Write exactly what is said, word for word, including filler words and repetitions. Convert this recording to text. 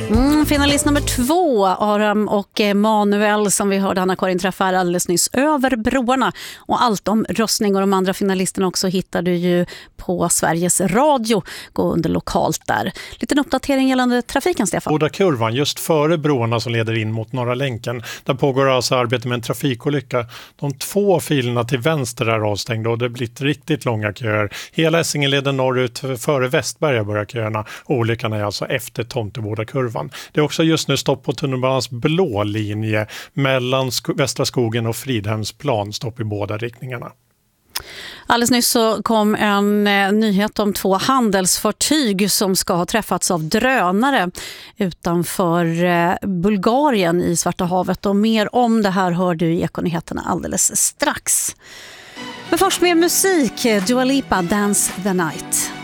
Mm, finalist nummer två, Aram och Manuel, som vi hörde Anna-Karin träffa alldeles nyss, över broarna. Och allt om röstning och de andra finalisterna också hittar du ju på Sveriges Radio. Gå under lokalt där. Liten uppdatering gällande trafiken, Stefan. Boda kurvan, just före broarna som leder in mot Norra länken. Där pågår alltså arbete med en trafikolycka. De två filerna till vänster är avstängda och det blir riktigt långa köer. Hela Essingeleden norrut före Västberga börjar köerna. Olyckan är alltså efter Tomteboda kurvan. Det är också just nu stopp på tunnelbanans blå linje mellan Sk- Västra skogen och Fridhemsplan, stopp i båda riktningarna. Alldeles nyss så kom en eh, nyhet om två handelsfartyg som ska ha träffats av drönare utanför eh, Bulgarien i Svarta havet. Och mer om det här hör du i Ekonyheterna alldeles strax. Men först mer musik, Dua Lipa, Dance the Night.